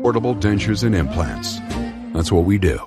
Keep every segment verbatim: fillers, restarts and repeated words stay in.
portable dentures and implants. That's what we do.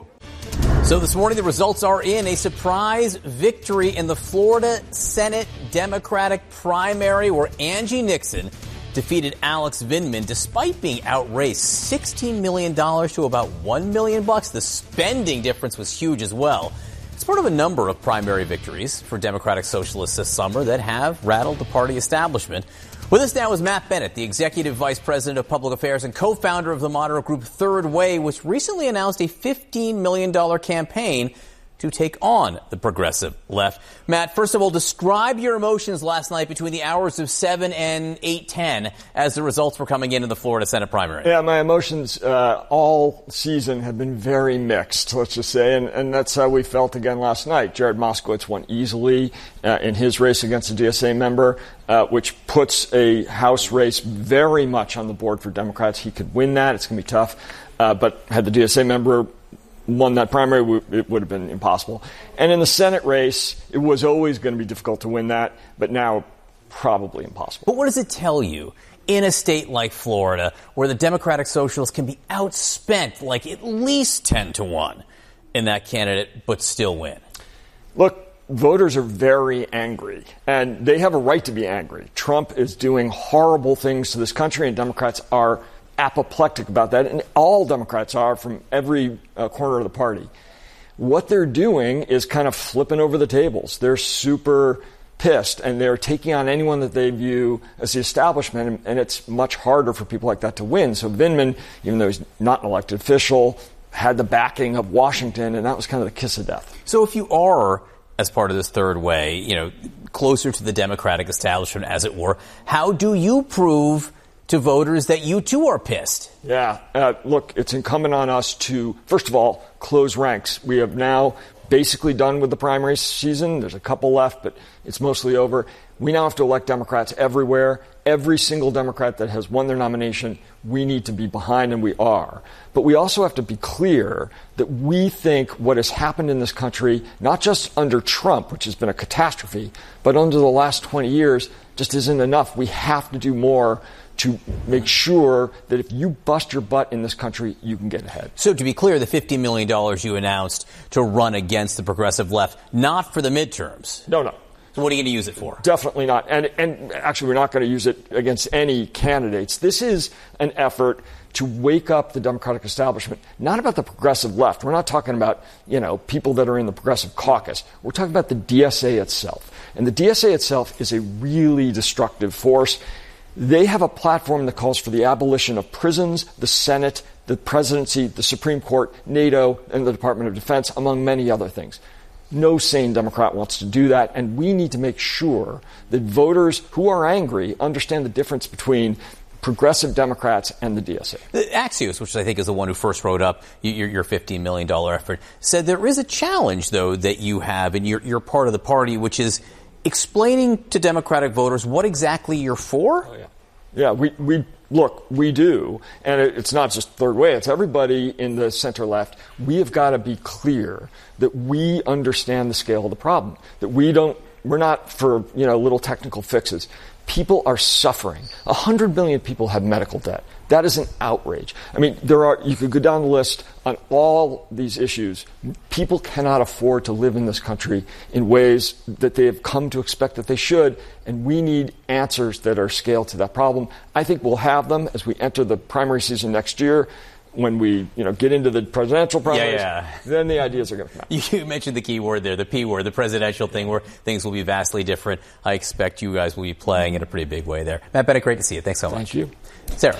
So this morning, the results are in. A surprise victory in the Florida Senate Democratic primary where Angie Nixon defeated Alex Vindman despite being outraced sixteen million dollars to about one million dollars bucks. The spending difference was huge as well. It's part of a number of primary victories for Democratic Socialists this summer that have rattled the party establishment. With us now is Matt Bennett, the Executive Vice President of Public Affairs and co-founder of the moderate group Third Way, which recently announced a fifteen million dollars campaign to take on the progressive left. Matt, first of all, describe your emotions last night between the hours of seven and eight ten as the results were coming in in the Florida Senate primary. Yeah, my emotions uh, all season have been very mixed, let's just say, and, and that's how we felt again last night. Jared Moskowitz won easily uh, in his race against a D S A member, uh, which puts a House race very much on the board for Democrats. He could win that. It's going to be tough. Uh, but had the D S A member won that primary, it would have been impossible. And in the Senate race, it was always going to be difficult to win that, but now probably impossible. But what does it tell you in a state like Florida where the Democratic Socialists can be outspent like at least ten to one in that candidate but still win? Look, voters are very angry, and they have a right to be angry. Trump is doing horrible things to this country, and Democrats are apoplectic about that, and all Democrats are from every uh, corner of the party. What they're doing is kind of flipping over the tables. They're super pissed, and they're taking on anyone that they view as the establishment, and, and it's much harder for people like that to win. So Vindman, even though he's not an elected official, had the backing of Washington, and that was kind of the kiss of death. So if you are, as part of this Third Way, you know, closer to the Democratic establishment, as it were, how do you prove to voters that you too are pissed? Yeah, uh, look, it's incumbent on us to, first of all, close ranks. We have now basically done with the primary season. There's a couple left, but it's mostly over. We now have to elect Democrats everywhere. Every single Democrat that has won their nomination, we need to be behind, and we are. But we also have to be clear that we think what has happened in this country, not just under Trump, which has been a catastrophe, but under the last twenty years, just isn't enough. We have to do more to make sure that if you bust your butt in this country, you can get ahead. So to be clear, the fifty million dollars you announced to run against the progressive left, not for the midterms. No, no. So what are you going to use it for? Definitely not. And, and actually, we're not going to use it against any candidates. This is an effort to wake up the Democratic establishment, not about the progressive left. We're not talking about, you know, people that are in the progressive caucus. We're talking about the D S A itself. And the D S A itself is a really destructive force. They have a platform that calls for the abolition of prisons, the Senate, the presidency, the Supreme Court, NATO, and the Department of Defense, among many other things. No sane Democrat wants to do that, and we need to make sure that voters who are angry understand the difference between progressive Democrats and the D S A. Axios, which I think is the one who first wrote up your, your fifteen million dollars effort, said there is a challenge, though, that you have, and you're, you're part of the party, which is explaining to Democratic voters what exactly you're for? Oh, yeah. Yeah, we, we look, we do. And it, it's not just Third Way. It's everybody in the center left. We have got to be clear that we understand the scale of the problem, that we don't, we're not for, you know, little technical fixes. People are suffering. A hundred million people have medical debt. That is an outrage. I mean, there are, you could go down the list on all these issues. People cannot afford to live in this country in ways that they have come to expect that they should, and we need answers that are scaled to that problem. I think we'll have them as we enter the primary season next year. When we, you know, get into the presidential primaries, yeah, yeah. then the ideas are going to come out. You mentioned the key word there, the P word, the presidential thing, where things will be vastly different. I expect you guys will be playing in a pretty big way there. Matt Bennett, great to see you. Thanks so much. Thank you. Sarah.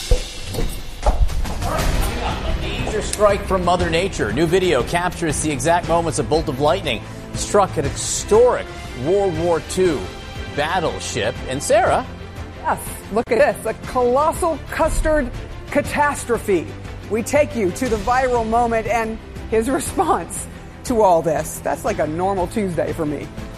A major strike from Mother Nature. New video captures the exact moments a bolt of lightning struck an historic World War Two battleship. And Sarah. Yes, look at this, a colossal custard catastrophe. We take you to the viral moment and his response to all this. That's like a normal Tuesday for me.